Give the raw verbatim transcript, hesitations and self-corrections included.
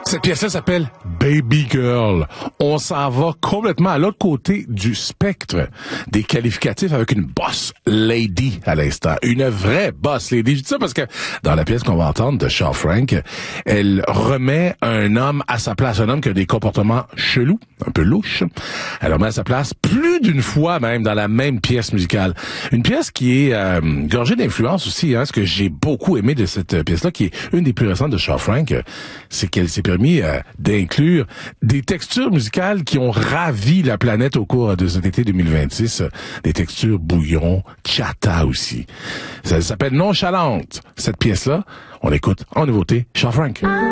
Cette pièce-là s'appelle Baby Girl. On s'en va complètement à l'autre côté du spectre des qualificatifs avec une boss lady à l'instant. Une vraie boss lady. Je dis ça parce que dans la pièce qu'on va entendre de Shaw Frank, elle remet un homme à sa place. Un homme qui a des comportements chelous, un peu louches. Elle remet à sa place plus d'une fois même dans la même pièce musicale. Une pièce qui est euh, gorgée d'influence aussi. Hein. Ce que j'ai beaucoup aimé de cette pièce-là, qui est une des plus récentes de Shaw Frank, c'est qu'elle s'est permis euh, d'inclure des textures musicales qui ont ravi la planète au cours de cet été deux mille vingt-six. Des textures bouillon, chata aussi. Ça s'appelle Nonchalante. Cette pièce-là, on l'écoute en nouveauté, Shaw Frank.